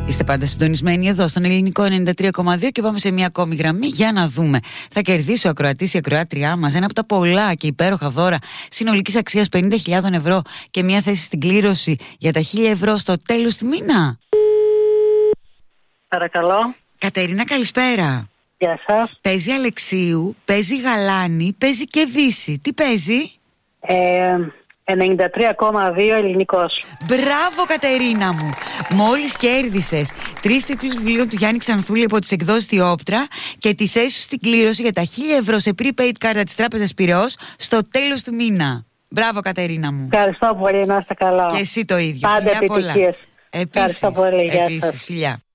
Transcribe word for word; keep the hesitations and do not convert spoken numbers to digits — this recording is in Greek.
Είστε πάντα συντονισμένοι εδώ στον Ελληνικό ενενήντα τρία κόμμα δύο και πάμε σε μια ακόμη γραμμή για να δούμε. Θα κερδίσει ο ακροατής ή ακροάτριά μας ένα από τα πολλά και υπέροχα δώρα συνολικής αξίας πενήντα χιλιάδες ευρώ και μια θέση στην κλήρωση για τα χίλια ευρώ στο τέλος του μήνα. Παρακαλώ. Κατερίνα, καλησπέρα. Γεια σας. Παίζει Αλεξίου, παίζει Γαλάνη, παίζει και Βύση. Τι παίζει? Ε, ενενήντα τρία κόμμα δύο ελληνικός. Μπράβο, Κατερίνα μου! Μόλις κέρδισες τρεις τίτλους βιβλίων του Γιάννη Ξανθούλη από τις εκδόσεις Διόπτρα και τη θέση σου στην κλήρωση για τα χίλια ευρώ σε prepaid κάρτα της Τράπεζας Πειραιώς στο τέλος του μήνα. Μπράβο, Κατερίνα μου. Ευχαριστώ πολύ, να είστε καλά. Και εσύ το ίδιο. Πάντα επιτυχίες. Επίσης, Ευχαριστώ πολύ, γεια σας. Επίσης, φιλιά.